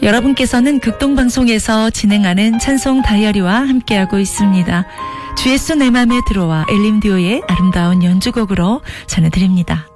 여러분께서는 극동방송에서 진행하는 찬송 다이어리와 함께하고 있습니다. 주 예수 내 맘에 들어와 엘림디오의 아름다운 연주곡으로 전해드립니다.